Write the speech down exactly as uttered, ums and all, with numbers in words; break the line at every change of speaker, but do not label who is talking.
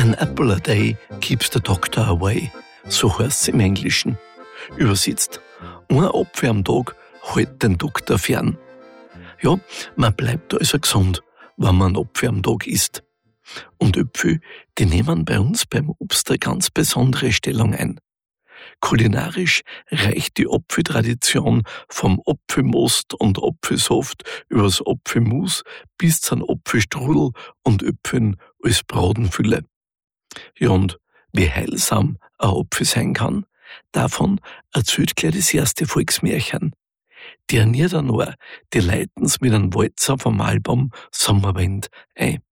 An apple a day keeps the doctor away, so heißt's im Englischen. Übersetzt, ein Apfel am Tag hält den Doktor fern. Ja, man bleibt also gesund, wenn man einen Apfel am Tag isst. Und Äpfel, die nehmen bei uns beim Obst eine ganz besondere Stellung ein. Kulinarisch reicht die Apfeltradition vom Apfelmost und Apfelsaft übers Apfelmus bis zum Apfelstrudel und Äpfeln als Bratenfülle. Ja, und wie heilsam ein Apfel sein kann, davon erzählt gleich das erste Volksmärchen. Die Niedernauer, die leiten's mit einem Walzer vom Album Sommerwind ein.